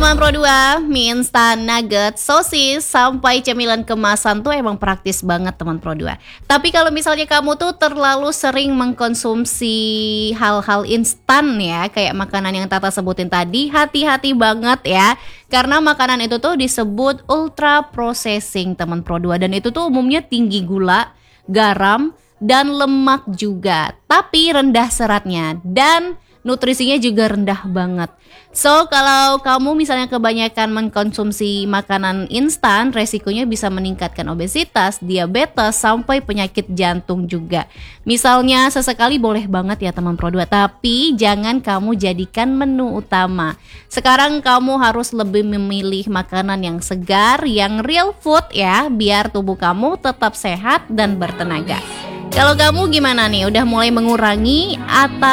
Teman Pro 2, mie instan, nugget, sosis, sampai cemilan kemasan tuh emang praktis banget teman Pro 2. Tapi kalau misalnya kamu tuh terlalu sering mengkonsumsi hal-hal instan ya, kayak makanan yang Tata sebutin tadi, hati-hati banget ya. Karena makanan itu tuh disebut ultra processing teman Pro 2, dan itu tuh umumnya tinggi gula, garam, dan lemak juga. Tapi rendah seratnya dan nutrisinya juga rendah banget. So, kalau kamu misalnya kebanyakan mengkonsumsi makanan instan, resikonya bisa meningkatkan obesitas, diabetes, sampai penyakit jantung juga. Misalnya sesekali boleh banget ya teman Pro 2, tapi jangan kamu jadikan menu utama. Sekarang kamu harus lebih memilih makanan yang segar, yang real food ya, biar tubuh kamu tetap sehat dan bertenaga. Kalau kamu gimana nih? Udah mulai mengurangi atau